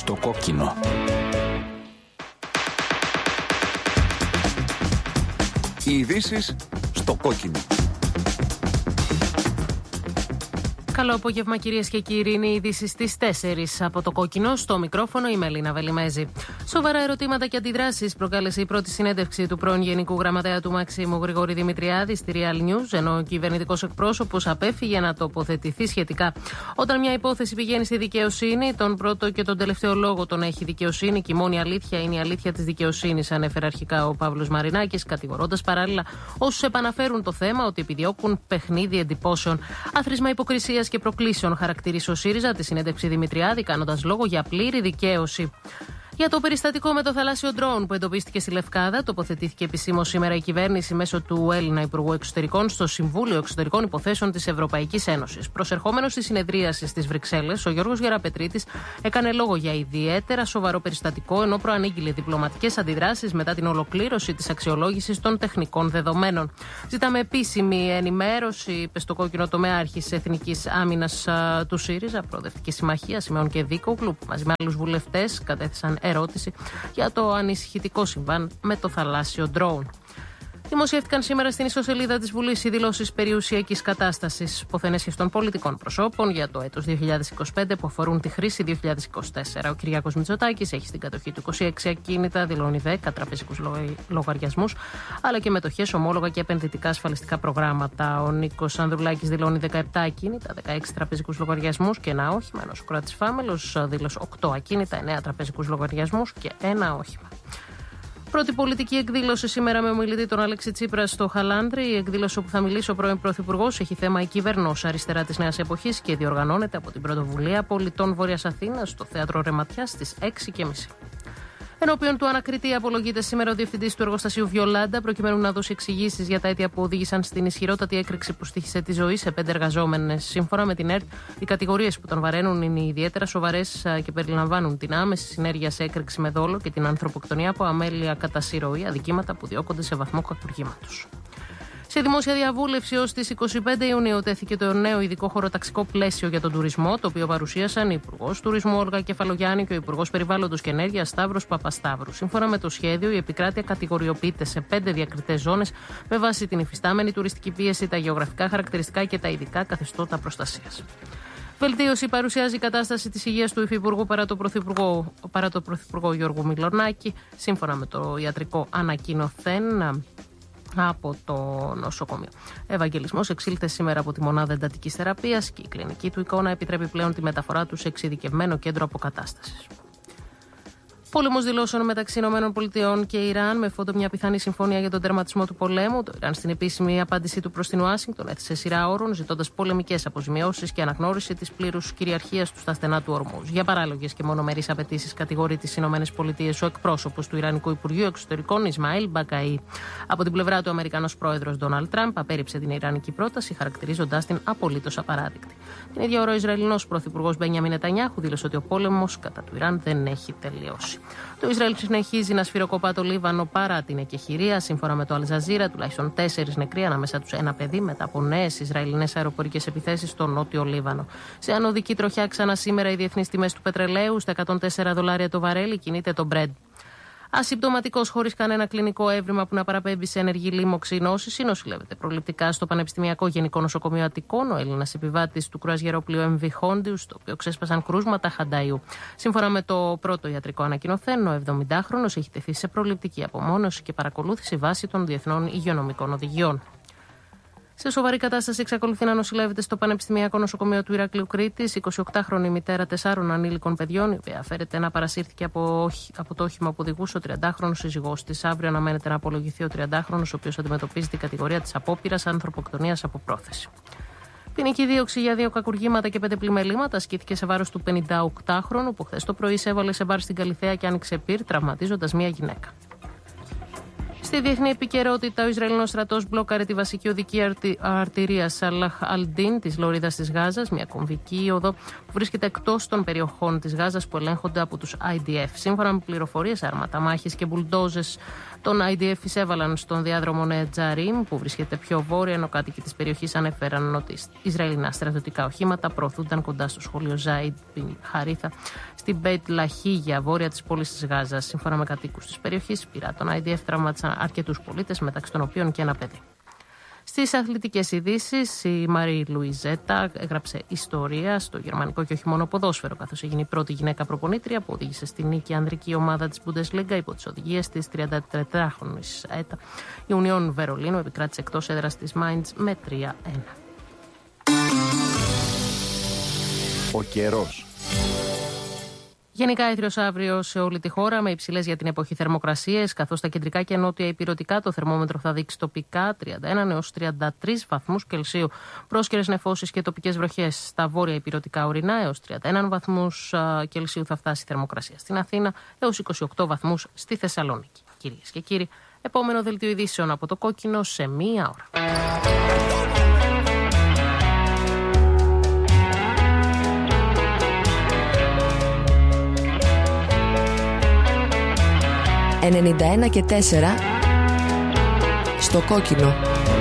στο κόκκινο. Οι ειδήσεις στο κόκκινο. Καλό απόγευμα, κυρίες και κύριοι. Είναι οι ειδήσεις στις 4 από το κόκκινο. Στο μικρόφωνο η Μελίνα Βελιμέζη. Σοβαρά ερωτήματα και αντιδράσεις προκάλεσε η πρώτη συνέντευξη του πρώην Γενικού Γραμματέα του Μαξίμου Γρηγόρη Δημητριάδη στη Real News, ενώ ο κυβερνητικός εκπρόσωπος απέφυγε να τοποθετηθεί σχετικά. Όταν μια υπόθεση πηγαίνει στη δικαιοσύνη, τον πρώτο και τον τελευταίο λόγο τον έχει η δικαιοσύνη και η μόνη αλήθεια είναι η αλήθεια της δικαιοσύνης, ανέφερε αρχικά ο Παύλος Μαρινάκης, κατηγορώντας παράλληλα όσους επαναφέρουν το θέμα ότι επιδιώκουν παιχνίδι εντυπώσεων. Άθροισμα υποκρισίας και προκλήσεων χαρακτήρισε ο ΣΥΡΙΖΑ τη συνέντευξη Δημητριάδη, κάνοντας λόγο για πλήρη δικαίωση. Για το περιστατικό με το θαλάσσιο ντρόουν που εντοπίστηκε στη Λευκάδα, τοποθετήθηκε επισήμως σήμερα η κυβέρνηση μέσω του Έλληνα Υπουργού Εξωτερικών στο Συμβούλιο Εξωτερικών Υποθέσεων της Ευρωπαϊκής Ένωσης. Προσερχόμενος στη συνεδρίαση στις Βρυξέλλες, ο Γιώργος Γεραπετρίτης έκανε λόγο για ιδιαίτερα σοβαρό περιστατικό, ενώ προανήγγειλε διπλωματικές αντιδράσεις μετά την ολοκλήρωση της αξιολόγησης των τεχνικών δεδομένων. Ζητάμε επίσημη ενημέρωση, είπε στο κόκκινο τομέαρχης Εθνικής Άμυνας του ΣΥΡΙΖΑ, Προοδευτική Συμμαχία, Σιμεών και Δίκογλου, που μαζί με άλλους βουλευτές κατέθεσαν ερώτηση για το ανησυχητικό συμβάν με το θαλάσσιο ντρόουν. Δημοσιεύτηκαν σήμερα στην ιστοσελίδα της Βουλής οι δηλώσεις περιουσιακής κατάστασης ποθενέσχες των πολιτικών προσώπων για το έτος 2025 που αφορούν τη χρήση 2024. Ο Κυριάκος Μητσοτάκης έχει στην κατοχή του 26 ακίνητα, δηλώνει 10 τραπεζικούς λογαριασμούς, αλλά και μετοχές, ομόλογα και επενδυτικά ασφαλιστικά προγράμματα. Ο Νίκος Ανδρουλάκης δηλώνει 17 ακίνητα, 16 τραπεζικούς λογαριασμούς και ένα όχημα. Ενώ ο Σοκράτης Φάμελος δήλωσε 8 ακίνητα, 9 τραπεζικούς λογαριασμούς και ένα όχημα. Πρώτη πολιτική εκδήλωση σήμερα με ομιλητή τον Αλέξη Τσίπρα στο Χαλάνδρη. Η εκδήλωση όπου θα μιλήσει ο πρώην Πρωθυπουργός έχει θέμα η κυβέρνος αριστερά της νέας εποχής και διοργανώνεται από την Πρωτοβουλία Πολιτών Βόρειας Αθήνας στο Θέατρο Ρεματιάς στις 6:30. Ενώπιον του ανακριτή απολογείται σήμερα ο διευθυντής του εργοστασίου Βιολάντα, προκειμένου να δώσει εξηγήσεις για τα αίτια που οδήγησαν στην ισχυρότατη έκρηξη που στοίχησε τη ζωή σε 5 εργαζόμενες. Σύμφωνα με την ΕΡΤ, οι κατηγορίες που τον βαραίνουν είναι ιδιαίτερα σοβαρές και περιλαμβάνουν την άμεση συνέργεια σε έκρηξη με δόλο και την ανθρωποκτονία από αμέλεια κατά συρροή, αδικήματα που διώκονται σε βαθμό κακουργήματος. Σε δημόσια διαβούλευση ως τις 25 Ιουνίου τέθηκε το νέο ειδικό χωροταξικό πλαίσιο για τον τουρισμό, το οποίο παρουσίασαν η Υπουργός Τουρισμού Όλγα Κεφαλογιάννη και ο Υπουργός Περιβάλλοντος και Ενέργειας Σταύρος Παπασταύρου. Σύμφωνα με το σχέδιο, η επικράτεια κατηγοριοποιείται σε 5 διακριτές ζώνες με βάση την υφιστάμενη τουριστική πίεση, τα γεωγραφικά χαρακτηριστικά και τα ειδικά καθεστώτα προστασίας. Βελτίωση παρουσιάζει η κατάσταση της υγείας του Υφυπουργού παρά το Πρωθυπουργό Γιώργου Μιλονάκη, σύμφωνα με το ιατρικό ανακοινωθέν από το νοσοκομείο. Ευαγγελισμός εξήλθε σήμερα από τη μονάδα εντατικής θεραπείας και η κλινική του εικόνα επιτρέπει πλέον τη μεταφορά του σε εξειδικευμένο κέντρο αποκατάστασης. Πόλεμος δηλώσεων μεταξύ ΗΠΑ και Ιράν με φόντο μια πιθανή συμφωνία για τον τερματισμό του πολέμου. Το Ιράν στην επίσημη απάντησή του προς την Ουάσιγκτον έθεσε σειρά όρων, ζητώντας πολεμικές αποζημιώσεις και αναγνώριση της πλήρους κυριαρχίας του στα στενά του Ορμούζ. Για παράλογες και μονομερείς απαιτήσεις κατηγορεί τις ΗΠΑ ο εκπρόσωπος του Ιρανικού Υπουργείου Εξωτερικών Ισμαήλ Μπακαή. Από την πλευρά του, ο Αμερικανός πρόεδρος Ντόναλντ Τραμπ απέρριψε την ιρανική πρόταση, χαρακτηρίζοντας την απολύτως απαράδεκτη. Την ίδια ώρα, ο Ισραηλινός πρωθυπουργός Μπένιαμιν Νετανιάχου δήλωσε ότι ο πόλεμος κατά του Ιράν δεν έχει τελειώσει. Το Ισραήλ συνεχίζει να σφυροκοπά το Λίβανο παρά την εκεχηρία. Σύμφωνα με το Αλζαζίρα, τουλάχιστον 4 νεκροί, ανάμεσα τους ένα παιδί, μετά από νέες Ισραηλινές αεροπορικές επιθέσεις στο νότιο Λίβανο. Σε ανωδική τροχιά ξανά σήμερα οι διεθνείς τιμές του πετρελαίου, στα $104 το βαρέλι, κινείται το Brent. Ασυμπτωματικός, χωρίς κανένα κλινικό έβριμα που να παραπέμπει σε ενεργή λίμωξη νόσηση, νοσηλεύεται προληπτικά στο Πανεπιστημιακό Γενικό Νοσοκομείο Αττικών ο Έλληνας επιβάτης του κρουαζιερόπλοιου MV Hondius, στο οποίο ξέσπασαν κρούσματα χανταϊού. Σύμφωνα με το πρώτο ιατρικό ανακοινωθέν, ο 70χρονος έχει τεθεί σε προληπτική απομόνωση και παρακολούθηση βάσει των διεθνών υγειονομικών οδηγιών. Σε σοβαρή κατάσταση εξακολουθεί να νοσηλεύεται στο Πανεπιστημιακό Νοσοκομείο του Ηρακλείου Κρήτης 28χρονη μητέρα 4 ανήλικων παιδιών, η οποία φέρεται να παρασύρθηκε από το όχημα που οδηγούσε ο 30χρονος σύζυγός της. Αύριο αναμένεται να απολογηθεί ο 30χρονος, ο οποίος αντιμετωπίζει την κατηγορία της απόπειρας ανθρωποκτονίας από πρόθεση. Ποινική δίωξη για 2 κακουργήματα και 5 πλημελήματα ασκήθηκε σε βάρος του 58χρονου, που χθες το πρωί εισέβαλε σε μπαρ στην Καλιθέα και άνοιξε πυρ, τραυματίζοντας μία γυναίκα. Στη διεθνή επικαιρότητα, ο Ισραηλινός στρατός μπλόκαρε τη βασική οδική αρτηρία Σαλάχ Αλντίν της Λωρίδας της Γάζας, μια κομβική οδό που βρίσκεται εκτός των περιοχών της Γάζας που ελέγχονται από τους IDF. Σύμφωνα με πληροφορίες, άρματα μάχης και μπουλντόζες των IDF εισέβαλαν στον διάδρομο Νετζαρίμ, που βρίσκεται πιο βόρεια, ενώ κάτοικοι της περιοχής ανέφεραν ότι Ισραηλινά στρατιωτικά οχήματα προωθούνταν κοντά στο σχολείο Ζάιντ Μπιν Χαρίθα στην Μπέιτ Λαχίγια, βόρεια της πόλης της Γάζας. Σύμφωνα με κατοίκους της περιοχής, πυρά των IDF τραύματισαν αρκετούς πολίτες, μεταξύ των οποίων και ένα παιδί. Στις αθλητικές ειδήσεις, η Μαρή Λουιζέτα έγραψε ιστορία στο γερμανικό και όχι μόνο ποδόσφαιρο, καθώς έγινε η πρώτη γυναίκα προπονήτρια που οδήγησε στη νίκη ανδρική ομάδα της Bundesliga υπό τις οδηγίες της 34χρονης ΕΤΑ. Η Union Βερολίνου επικράτησε εκτός έδρας της Mainz με 3-1. Ο καιρός. Γενικά έθριος αύριο σε όλη τη χώρα με υψηλές για την εποχή θερμοκρασίες, καθώς στα κεντρικά και νότια υπηρετικά το θερμόμετρο θα δείξει τοπικά 31 έως 33 βαθμούς Κελσίου. Πρόσκαιρες νεφώσεις και τοπικές βροχές στα βόρεια υπηρετικά ορεινά έως 31 βαθμούς Κελσίου θα φτάσει η θερμοκρασία στην Αθήνα έως 28 βαθμούς στη Θεσσαλονίκη. Κυρίες και κύριοι, επόμενο δελτίο ειδήσεων από το Κόκκινο σε μία ώρα. «91 και 4» στο Κόκκινο.